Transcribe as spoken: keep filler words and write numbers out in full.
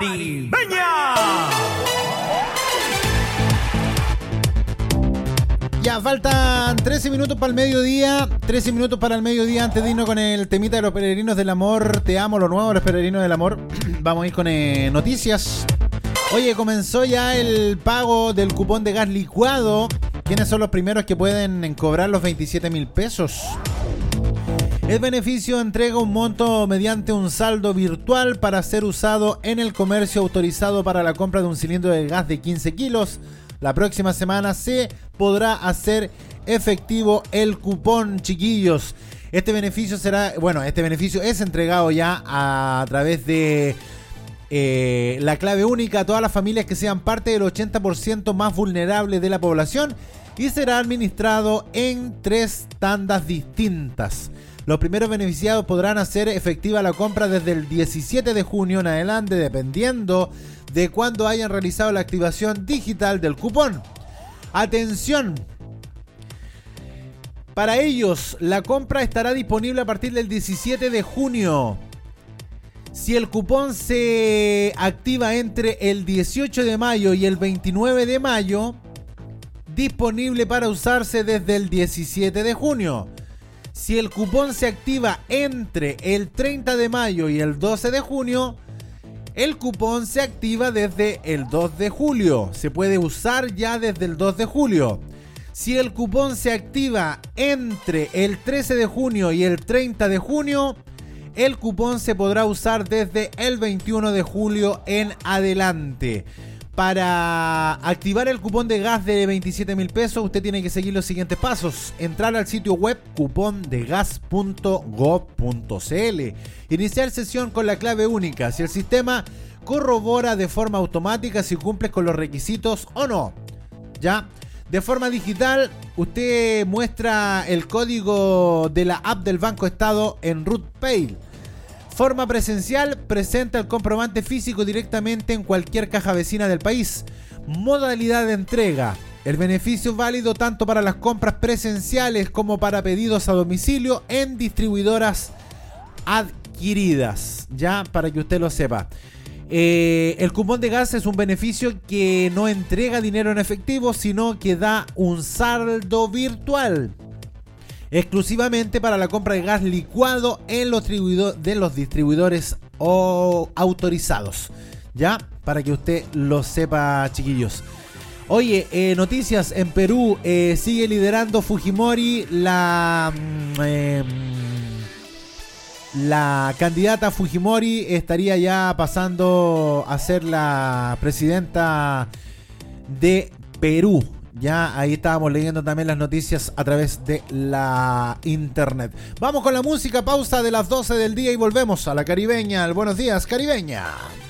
Caribeña. Ya, faltan trece minutos para el mediodía. trece minutos para el mediodía antes de irnos con el temita de los peregrinos del amor. Te amo, lo nuevo de los peregrinos del amor. Vamos a ir con eh, noticias. Oye, comenzó ya el pago del cupón de gas licuado. ¿Quiénes son los primeros que pueden cobrar los veintisiete mil pesos? El beneficio entrega un monto mediante un saldo virtual para ser usado en el comercio autorizado para la compra de un cilindro de gas de quince kilos. La próxima semana se podrá hacer efectivo el cupón, chiquillos. Este beneficio será, bueno, este beneficio es entregado ya a, a través de eh, la clave única a todas las familias que sean parte del ochenta por ciento más vulnerable de la población y será administrado en tres tandas distintas. Los primeros beneficiados podrán hacer efectiva la compra desde el diecisiete de junio en adelante, dependiendo de cuándo hayan realizado la activación digital del cupón. Atención, para ellos la compra estará disponible a partir del diecisiete de junio. Si el cupón se activa entre el dieciocho de mayo y el veintinueve de mayo, disponible para usarse desde el diecisiete de junio. Si el cupón se activa entre el treinta de mayo y el doce de junio, el cupón se activa desde el dos de julio. Se puede usar ya desde el dos de julio. Si el cupón se activa entre el trece de junio y el treinta de junio, el cupón se podrá usar desde el veintiuno de julio en adelante. Para activar el cupón de gas de veintisiete mil pesos, usted tiene que seguir los siguientes pasos. Entrar al sitio web cupón de gas punto gob punto cl. Iniciar sesión con la clave única. Si el sistema corrobora de forma automática si cumples con los requisitos o no. ¿Ya? De forma digital, usted muestra el código de la app del Banco Estado en RootPay. Forma presencial, presenta el comprobante físico directamente en cualquier caja vecina del país. Modalidad de entrega. El beneficio es válido tanto para las compras presenciales como para pedidos a domicilio en distribuidoras adquiridas. Ya, para que usted lo sepa. Eh, el cupón de gas es un beneficio que no entrega dinero en efectivo, sino que da un saldo virtual. Exclusivamente para la compra de gas licuado en los de los distribuidores o autorizados. Ya, para que usted lo sepa, chiquillos. Oye, eh, noticias en Perú. Eh, sigue liderando Fujimori. La, eh, la candidata Fujimori estaría ya pasando a ser la presidenta de Perú. Ya ahí estábamos leyendo también las noticias a través de la internet. Vamos con la música, pausa de las doce del día y volvemos a la Caribeña. El Buenos Días, Caribeña.